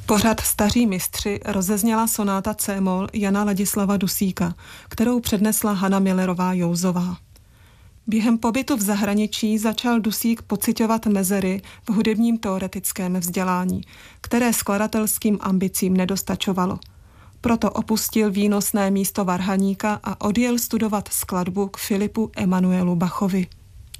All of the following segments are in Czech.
Pořad Staří mistři rozezněla sonáta C-moll Jana Ladislava Dusíka, kterou přednesla Hana Millerová-Jouzová. Během pobytu v zahraničí začal Dusík pociťovat mezery v hudebním teoretickém vzdělání, které skladatelským ambicím nedostačovalo. Proto opustil výnosné místo varhaníka a odjel studovat skladbu k Filipu Emanuelu Bachovi.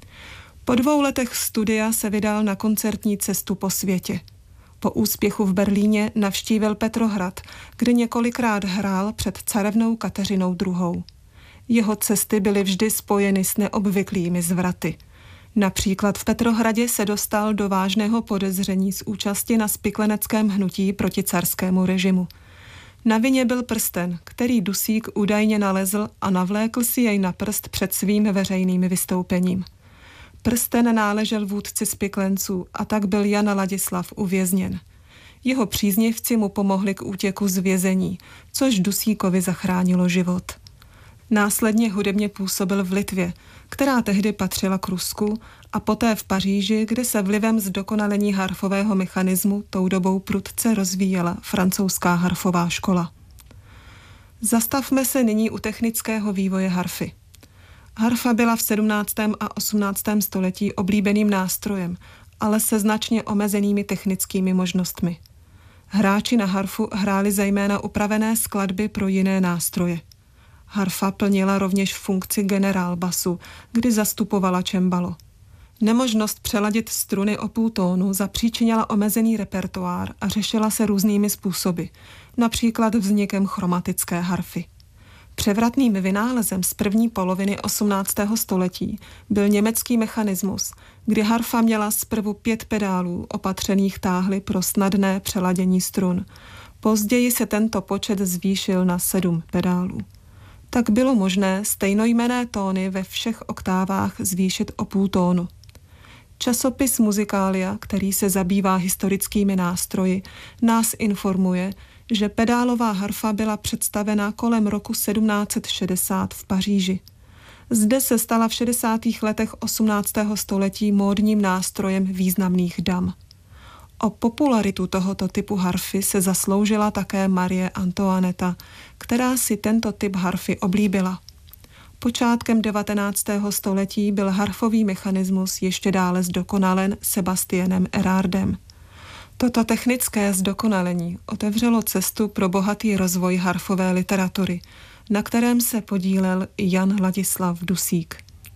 Po 2 letech studia se vydal na koncertní cestu po světě. Po úspěchu v Berlíně navštívil Petrohrad, kde několikrát hrál před carevnou Kateřinou II. Jeho cesty byly vždy spojeny s neobvyklými zvraty. Například v Petrohradě se dostal do vážného podezření z účasti na spikleneckém hnutí proti carskému režimu. Na vině byl prsten, který Dusík údajně nalezl a navlékl si jej na prst před svým veřejným vystoupením. Prsten náležel vůdci spiklenců a tak byl Jan Ladislav uvězněn. Jeho příznivci mu pomohli k útěku z vězení, což Dusíkovi zachránilo život. Následně hudebně působil v Litvě, která tehdy patřila k Rusku, a poté v Paříži, kde se vlivem zdokonalení harfového mechanismu tou dobou prudce rozvíjela francouzská harfová škola. Zastavme se nyní u technického vývoje harfy. Harfa byla v 17. a 18. století oblíbeným nástrojem, ale se značně omezenými technickými možnostmi. Hráči na harfu hráli zejména upravené skladby pro jiné nástroje. Harfa plnila rovněž funkci generálbasu, kdy zastupovala čembalo. Nemožnost přeladit struny o půl tónu zapříčinila omezený repertoár a řešila se různými způsoby, například vznikem chromatické harfy. Převratným vynálezem z první poloviny 18. století byl německý mechanismus, kdy harfa měla zprvu 5 pedálů opatřených táhly pro snadné přeladění strun. Později se tento počet zvýšil na 7 pedálů. Tak bylo možné stejnojmenné tóny ve všech oktávách zvýšit o půl tónu. Časopis Musicalia, který se zabývá historickými nástroji, nás informuje, že pedálová harfa byla představena kolem roku 1760 v Paříži. Zde se stala v 60. letech 18. století módním nástrojem významných dam. O popularitu tohoto typu harfy se zasloužila také Marie Antoinetta, která si tento typ harfy oblíbila. Počátkem 19. století byl harfový mechanismus ještě dále zdokonalen Sebastianem Erardem. Toto technické zdokonalení otevřelo cestu pro bohatý rozvoj harfové literatury, na kterém se podílel i Jan Ladislav Dusík.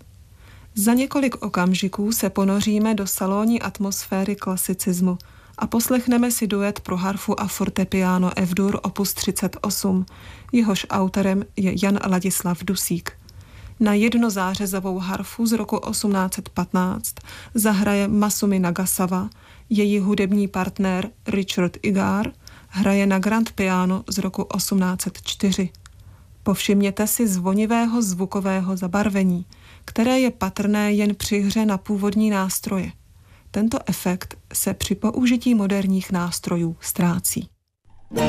Za několik okamžiků se ponoříme do salonní atmosféry klasicismu a poslechneme si duet pro harfu a fortepiano F-dur opus 38, jehož autorem je Jan Ladislav Dusík. Na jednozářezovou harfu z roku 1815 zahraje Masumi Nagasawa, její hudební partner Richard Igar hraje na grand piano z roku 1804. Povšimněte si zvonivého zvukového zabarvení, které je patrné jen při hře na původní nástroje. Tento efekt se při použití moderních nástrojů ztrácí.